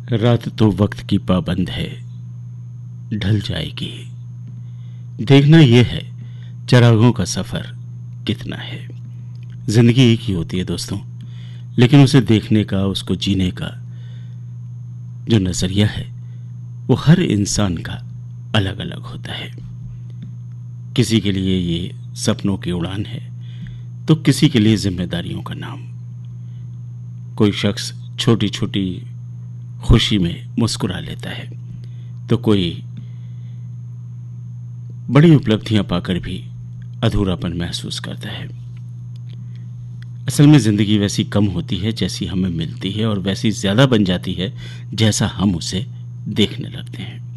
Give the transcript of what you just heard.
रात तो वक्त की पाबंद है, ढल जाएगी। देखना यह है चिरागों का सफर कितना है। जिंदगी एक ही होती है दोस्तों, लेकिन उसे देखने का, उसको जीने का जो नजरिया है वो हर इंसान का अलग अलग होता है। किसी के लिए ये सपनों की उड़ान है तो किसी के लिए जिम्मेदारियों का नाम। कोई शख्स छोटी छोटी खुशी में मुस्कुरा लेता है तो कोई बड़ी उपलब्धियां पाकर भी अधूरापन महसूस करता है। असल में जिंदगी वैसी कम होती है जैसी हमें मिलती है, और वैसी ज्यादा बन जाती है जैसा हम उसे देखने लगते हैं।